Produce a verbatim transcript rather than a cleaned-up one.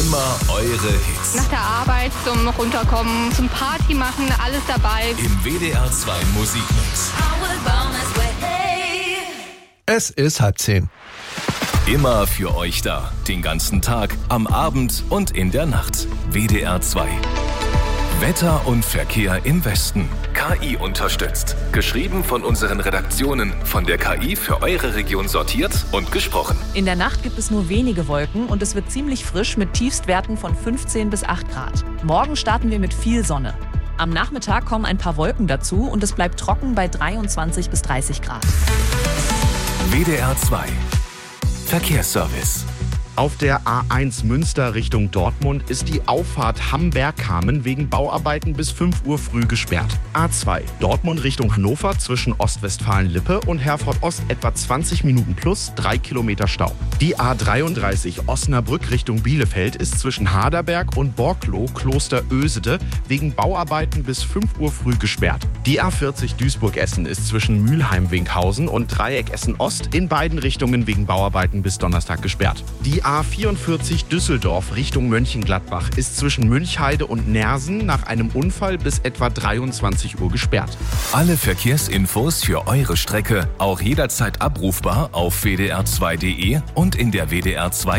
Immer eure Hits. Nach der Arbeit zum Runterkommen, zum Party machen, alles dabei. Im W D R zwei Musikmix. Es ist halb zehn. Immer für euch da. Den ganzen Tag, am Abend und in der Nacht. W D R zwei. Wetter und Verkehr im Westen. K I unterstützt. Geschrieben von unseren Redaktionen. Von der K I für eure Region sortiert und gesprochen. In der Nacht gibt es nur wenige Wolken und es wird ziemlich frisch mit Tiefstwerten von fünfzehn bis acht Grad. Morgen starten wir mit viel Sonne. Am Nachmittag kommen ein paar Wolken dazu und es bleibt trocken bei dreiundzwanzig bis dreißig Grad. W D R zwei. Verkehrsservice. Auf der A eins Münster Richtung Dortmund ist die Auffahrt Hamm-Bergkamen wegen Bauarbeiten bis fünf Uhr früh gesperrt. A zwei Dortmund Richtung Hannover zwischen Ostwestfalen-Lippe und Herford-Ost etwa zwanzig Minuten plus drei Kilometer Stau. Die A dreiunddreißig Osnabrück Richtung Bielefeld ist zwischen Haderberg und Borkloh Klosterösede wegen Bauarbeiten bis fünf Uhr früh gesperrt. Die A vierzig Duisburg-Essen ist zwischen Mülheim-Winkhausen und Dreieck Essen-Ost in beiden Richtungen wegen Bauarbeiten bis Donnerstag gesperrt. Die A vierundvierzig Düsseldorf Richtung Mönchengladbach ist zwischen Münchheide und Nersen nach einem Unfall bis etwa dreiundzwanzig Uhr gesperrt. Alle Verkehrsinfos für eure Strecke auch jederzeit abrufbar auf w d r zwei punkt d e und in der W D R zwei